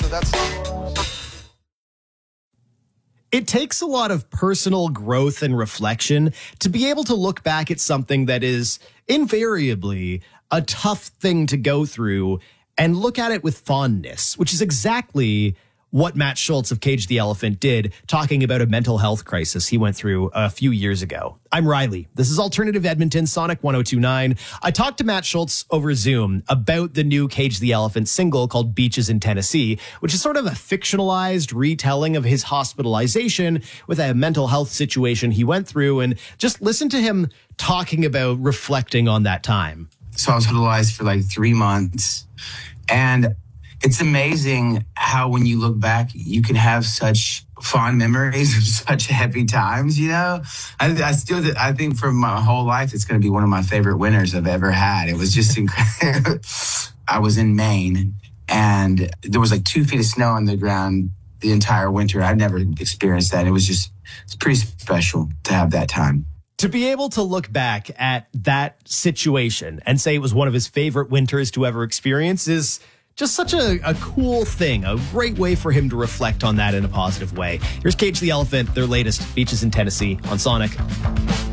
It takes a lot of personal growth and reflection to be able to look back at something that is invariably a tough thing to go through and look at it with fondness, which is exactly what Matt Schultz of Cage the Elephant did, talking about a mental health crisis he went through a few years ago. I'm Riley. This is Alternative Edmonton, Sonic 102.9. I talked to Matt Schultz over Zoom about the new Cage the Elephant single called Beaches in Tennessee, which is sort of a fictionalized retelling of his hospitalization with a mental health situation he went through. And just listen to him talking about reflecting on that time. So I was hospitalized for like 3 months, and it's amazing how when you look back, you can have such fond memories of such happy times, you know? I think for my whole life, it's going to be one of my favorite winters I've ever had. It was just incredible. I was in Maine, and there was like 2 feet of snow on the ground the entire winter. I'd never experienced that. It's pretty special to have that time. To be able to look back at that situation and say it was one of his favorite winters to ever experience is just such a cool thing, a great way for him to reflect on that in a positive way. Here's Cage the Elephant, their latest, Beaches in Tennessee, on Sonic.